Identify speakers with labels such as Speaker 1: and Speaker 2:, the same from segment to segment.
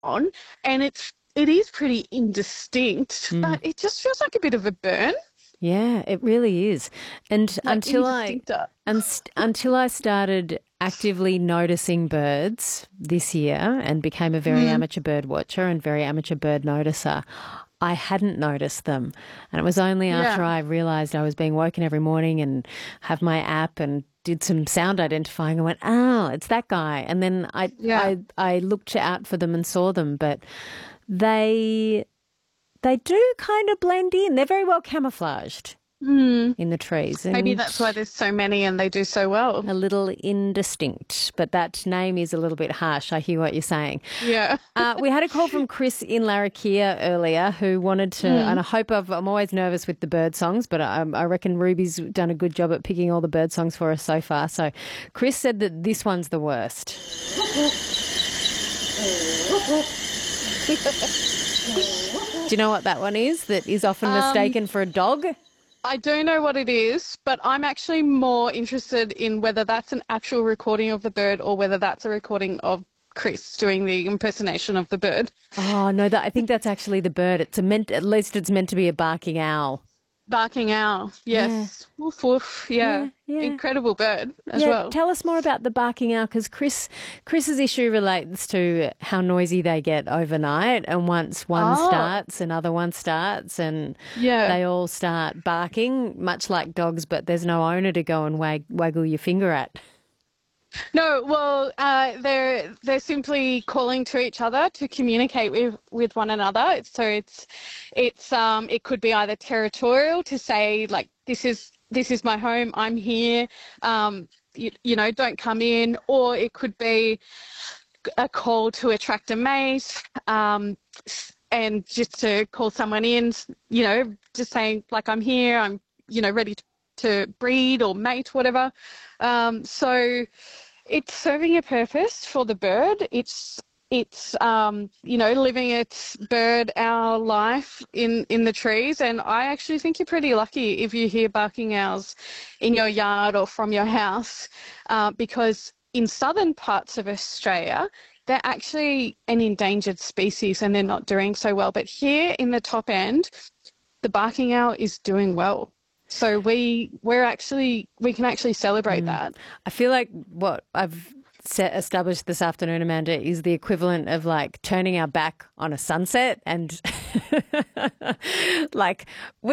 Speaker 1: on, and it is pretty indistinct,
Speaker 2: Mm.
Speaker 1: but it just feels like a bit of a burn,
Speaker 2: Yeah, it really is. And
Speaker 1: like indistincter.
Speaker 2: until I started actively noticing birds this year and became a very
Speaker 1: Mm,
Speaker 2: amateur bird watcher and very amateur bird noticer, I hadn't noticed them. And it was only after
Speaker 1: yeah,
Speaker 2: I realized I was being woken every morning and have my app and did some sound identifying and went, oh, it's that guy. And then
Speaker 1: yeah.
Speaker 2: I looked out for them and saw them, but they they do kind of blend in. They're very well camouflaged
Speaker 1: Mm,
Speaker 2: in the trees
Speaker 1: maybe
Speaker 2: and
Speaker 1: that's why there's so many and they do so well.
Speaker 2: a little indistinct, but that name is a little bit harsh. I hear what you're saying.
Speaker 1: Yeah.
Speaker 2: We had a call from Chris in Larrakia earlier who wanted to, and
Speaker 1: Mm.
Speaker 2: I'm always nervous with the bird songs, but I reckon Ruby's done a good job at picking all the bird songs for us so far. So Chris said that this one's the worst. Do you know what that one is that is often
Speaker 1: Um,
Speaker 2: mistaken for a dog?
Speaker 1: I do know what it is, but I'm actually more interested in whether that's an actual recording of the bird or whether that's a recording of Chris doing the impersonation of the bird.
Speaker 2: Oh no, I think that's actually the bird. At least it's meant to be a barking owl.
Speaker 1: Barking owl.
Speaker 2: Yeah,
Speaker 1: Yes. Woof woof. Yeah.
Speaker 2: yeah, yeah.
Speaker 1: Incredible bird as
Speaker 2: Yeah,
Speaker 1: well.
Speaker 2: tell us more about the barking owl because Chris's issue relates to how noisy they get overnight, and once one
Speaker 1: Oh,
Speaker 2: starts, another one starts, and
Speaker 1: yeah.
Speaker 2: they all start barking, much like dogs, but there's no owner to go and waggle your finger at.
Speaker 1: No, well, they're simply calling to each other to communicate with one another. So it could be either territorial to say like this is my home, I'm here, don't come in, or it could be a call to attract a mate, and just to call someone in, just saying like I'm here, I'm ready to breed or mate, whatever. So it's serving a purpose for the bird. It's living its bird owl life in the trees. And I actually think you're pretty lucky if you hear barking owls in your yard or from your house, because in southern parts of Australia, they're actually an endangered species and they're not doing so well. But here in the top end, the barking owl is doing well. So we can actually celebrate
Speaker 2: Mm.
Speaker 1: that.
Speaker 2: I feel like what I've established this afternoon, Amanda, is the equivalent of like turning our back on a sunset and like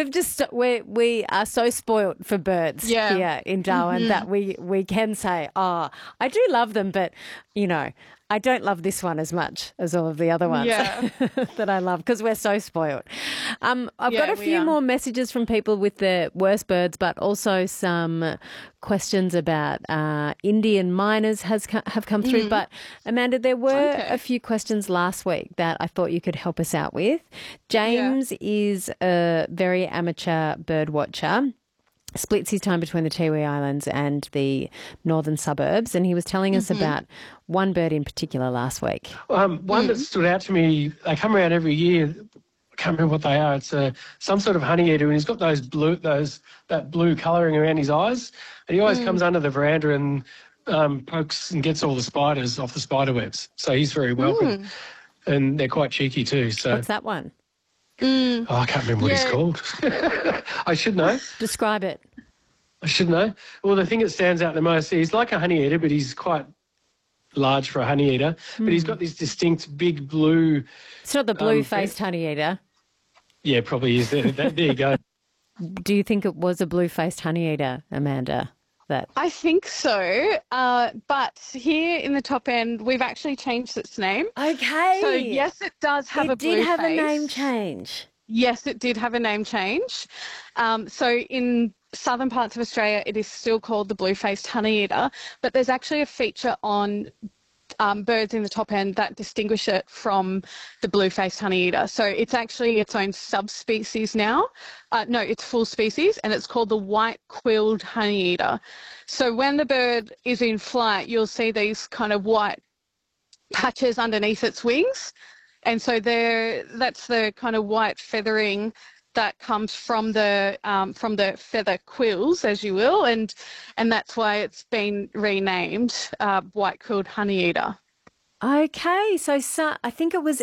Speaker 2: we are so spoilt for birds
Speaker 1: Yeah.
Speaker 2: here in Darwin
Speaker 1: Hmm.
Speaker 2: that we can say, oh, I do love them, but you know, I don't love this one as much as all of the other ones
Speaker 1: Yeah.
Speaker 2: that I love because we're so spoilt. I've got
Speaker 1: Yeah,
Speaker 2: a
Speaker 1: we
Speaker 2: few
Speaker 1: are.
Speaker 2: more messages from people with the worst birds, but also some questions about Indian miners have come through. But Amanda, there were a
Speaker 1: Okay.
Speaker 2: few questions last week that I thought you could help us out with.
Speaker 1: Yeah.
Speaker 2: James is a very amateur bird watcher, splits his time between the Tiwi Islands and the northern suburbs, and he was telling us about one bird in particular last week.
Speaker 3: One that stood out to me, they come around every year. I can't remember what they are. It's some sort of honey eater, and he's got that blue colouring around his eyes, and he always comes under the veranda and pokes and gets all the spiders off the spider webs. So he's very welcome, and they're quite cheeky too. So
Speaker 2: What's that one?
Speaker 3: I can't remember what he's
Speaker 1: Yeah.
Speaker 3: called. I should know.
Speaker 2: Describe it.
Speaker 3: I should know. Well, the thing that stands out the most, he's like a honey eater, but he's quite large for a honey eater. But he's got this distinct big blue.
Speaker 2: It's not the blue-faced honey eater.
Speaker 3: Yeah, probably is. There you go.
Speaker 2: Do you think it was a blue-faced honey eater, Amanda? That
Speaker 1: I think so. But here in the top end, we've actually changed its name.
Speaker 2: okay.
Speaker 1: So yes, it does have a
Speaker 2: It did
Speaker 1: blue
Speaker 2: have a
Speaker 1: face.
Speaker 2: name change.
Speaker 1: Yes, it did have a name change. So in southern parts of Australia, it is still called the blue-faced honeyeater, but there's actually a feature on birds in the top end that distinguish it from the blue-faced honeyeater. So it's actually its own subspecies now. No, it's full species, and it's called the white-quilled honeyeater. So when the bird is in flight, you'll see these kind of white patches underneath its wings. And so that's the kind of white feathering that comes from the feather quills, as you will, and that's why it's been renamed white-quilled honeyeater.
Speaker 2: Okay, so I think it was